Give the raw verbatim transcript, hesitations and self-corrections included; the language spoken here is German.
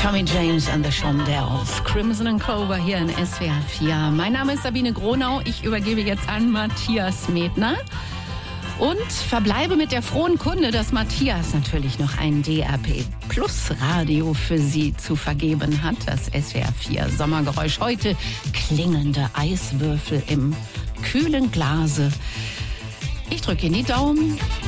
Tommy James and the Shondells. Crimson and Clover hier in S W R vier. Mein Name ist Sabine Gronau. Ich übergebe jetzt an Matthias Medner und verbleibe mit der frohen Kunde, dass Matthias natürlich noch ein D R P Plus Radio für Sie zu vergeben hat. Das S W R vier Sommergeräusch heute. Klingende Eiswürfel im kühlen Glase. Ich drücke Ihnen die Daumen.